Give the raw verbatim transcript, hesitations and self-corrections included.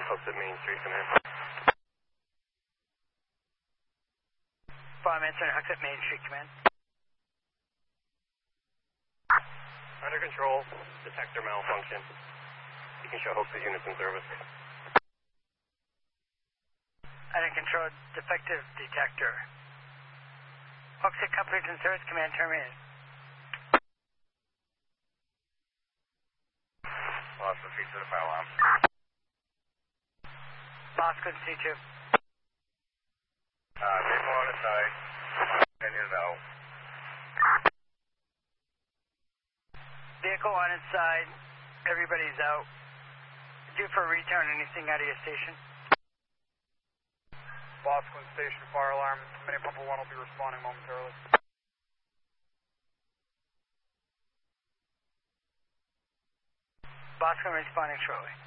Hooks at Main Street, command. Fireman Center, Hooks at Main Street, command. Under control, detector malfunction. You can show Hooks at units in service. Under control, defective detector. Hooks at companies in service, command terminated. Lost the feet to the fire alarm. Lost, couldn't see two. Uh, vehicle on its side. ten is out. Vehicle on its side. Everybody's out. Due for a return. Anything out of your station? Boston Station fire alarm. Mini Pumper one will be responding momentarily. Boston responding shortly.